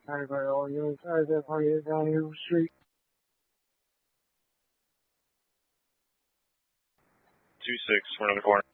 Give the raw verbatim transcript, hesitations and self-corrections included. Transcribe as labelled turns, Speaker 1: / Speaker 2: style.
Speaker 1: Everybody, all units, I that party down here street.
Speaker 2: two six, we're on the corner.